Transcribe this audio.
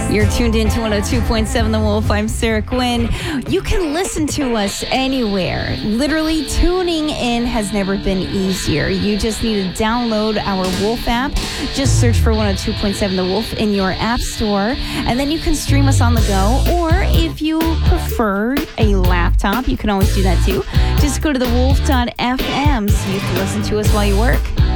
You're tuned in to 102.7 The Wolf. I'm Sarah Quinn. You can listen to us anywhere. Literally, tuning in has never been easier. You just need to download our Wolf app. Just search for 102.7 The Wolf in your app store, and then you can stream us on the go. Or if you prefer a laptop, you can always do that too. Just go to thewolf.fm so you can listen to us while you work.